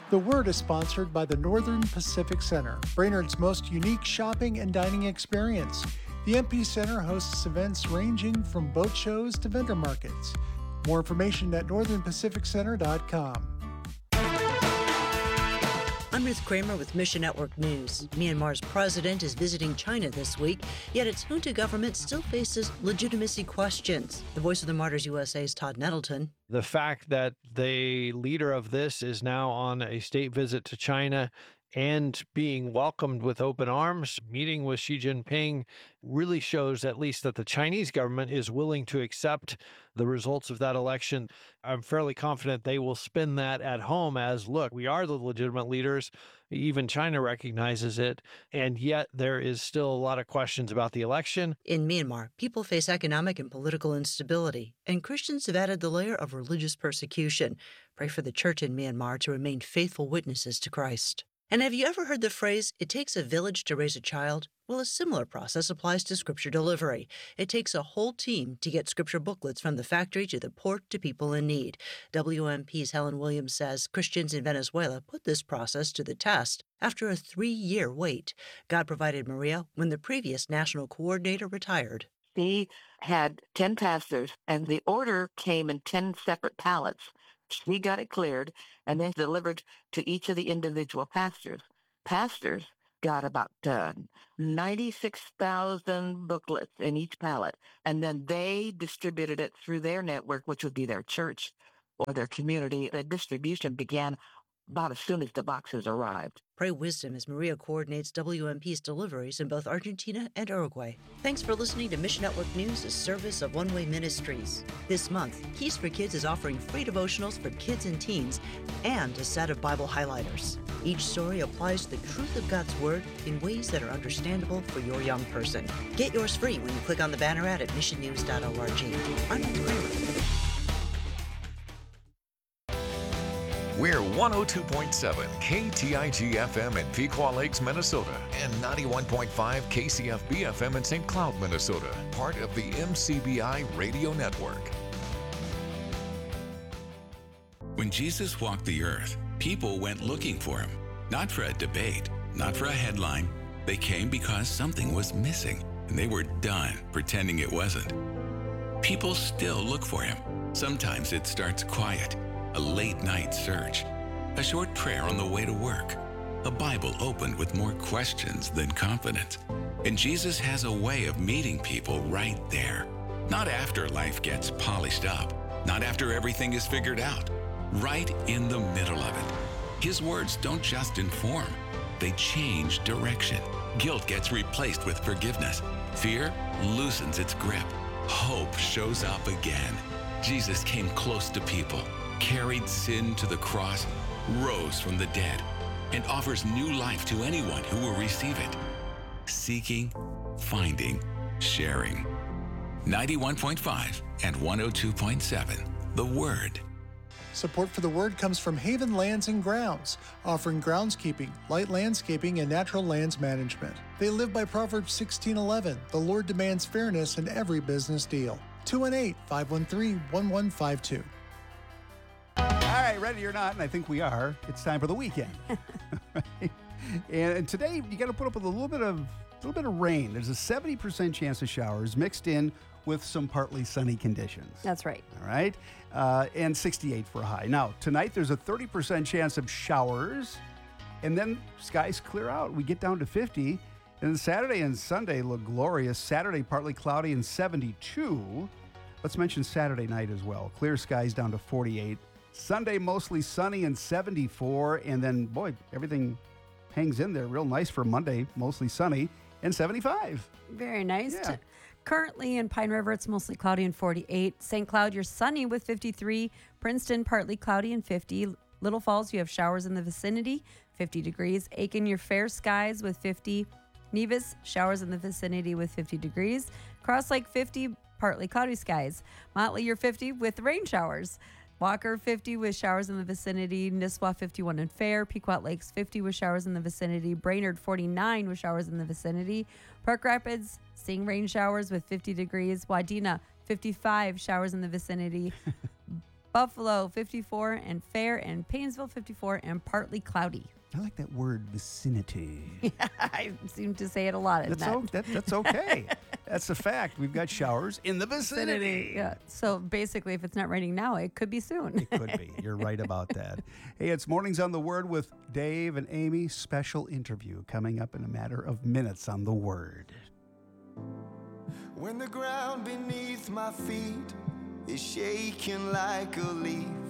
The Word is sponsored by the Northern Pacific Center, Brainerd's most unique shopping and dining experience. The MP Center hosts events ranging from boat shows to vendor markets. More information at northernpacificcenter.com. I'm Ruth Kramer with Mission Network News. Myanmar's president is visiting China this week, yet its junta government still faces legitimacy questions. The Voice of the Martyrs USA's Todd Nettleton. The fact that the leader of this is now on a state visit to China and being welcomed with open arms, meeting with Xi Jinping, really shows at least that the Chinese government is willing to accept the results of that election. I'm fairly confident they will spin that at home as, look, we are the legitimate leaders. Even China recognizes it. And yet there is still a lot of questions about the election. In Myanmar, people face economic and political instability, and Christians have added the layer of religious persecution. Pray for the church in Myanmar to remain faithful witnesses to Christ. And have you ever heard the phrase, it takes a village to raise a child? Well, a similar process applies to Scripture delivery. It takes a whole team to get Scripture booklets from the factory to the port to people in need. WMP's Helen Williams says Christians in Venezuela put this process to the test after a 3-year wait. God provided Maria when the previous national coordinator retired. She had 10 pastors, and the order came in 10 separate pallets. She got it cleared and then delivered to each of the individual pastors. Pastors got about 96,000 booklets in each pallet, and then they distributed it through their network, which would be their church or their community. The distribution began about as soon as the boxes arrived. Pray wisdom as Maria coordinates WMP's deliveries in both Argentina and Uruguay. Thanks for listening to Mission Network News, a service of One Way Ministries. This month, Keys for Kids is offering free devotionals for kids and teens and a set of Bible highlighters. Each story applies the truth of God's Word in ways that are understandable for your young person. Get yours free when you click on the banner ad at missionnews.org. I'm Ruth Kramer. We're 102.7 KTIG FM in Pequot Lakes, Minnesota, and 91.5 KCFB FM in St. Cloud, Minnesota, part of the MCBI radio network. When Jesus walked the earth, people went looking for him, not for a debate, not for a headline. They came because something was missing, and they were done pretending it wasn't. People still look for him. Sometimes it starts quiet. A late-night search, a short prayer on the way to work, a Bible opened with more questions than confidence. And Jesus has a way of meeting people right there. Not after life gets polished up, not after everything is figured out, right in the middle of it. His words don't just inform, they change direction. Guilt gets replaced with forgiveness. Fear loosens its grip. Hope shows up again. Jesus came close to people, carried sin to the cross, rose from the dead, and offers new life to anyone who will receive it. Seeking, finding, sharing. 91.5 and 102.7, The Word. Support for The Word comes from Haven Lands and Grounds, offering groundskeeping, light landscaping, and natural lands management. They live by Proverbs 16:11. The Lord demands fairness in every business deal. 218-513-1152. All right, ready or not, and I think we are, it's time for the weekend. Right? And today, you got to put up with a little bit of rain. There's a 70% chance of showers mixed in with some partly sunny conditions. That's right. All right, and 68 for a high. Now, tonight, there's a 30% chance of showers, and then skies clear out. We get down to 50, and then Saturday and Sunday look glorious. Saturday, partly cloudy and 72. Let's mention Saturday night as well. Clear skies down to 48. Sunday, mostly sunny and 74. And then, boy, everything hangs in there real nice for Monday, mostly sunny and 75. Very nice. Yeah. Currently in Pine River, it's mostly cloudy and 48. St. Cloud, you're sunny with 53. Princeton, partly cloudy and 50. Little Falls, you have showers in the vicinity, 50 degrees. Aiken, your fair skies with 50. Nevis, showers in the vicinity with 50 degrees. Cross Lake, 50, partly cloudy skies. Motley, you're 50 with rain showers. Walker, 50 with showers in the vicinity. Nisswa, 51 and fair. Pequot Lakes, 50 with showers in the vicinity. Brainerd, 49 with showers in the vicinity. Park Rapids, seeing rain showers with 50 degrees. Wadena, 55 showers in the vicinity. Buffalo 54 and fair, and Paynesville 54 and partly cloudy. I like that word, vicinity. I seem to say it a lot. That's okay. That's a fact. We've got showers in the vicinity. Yeah. So basically, if it's not raining now, it could be soon. It could be. You're right about that. Hey, it's Mornings on the Word with Dave and Amy. Special interview coming up in a matter of minutes on the Word. When the ground beneath my feet is shaking like a leaf,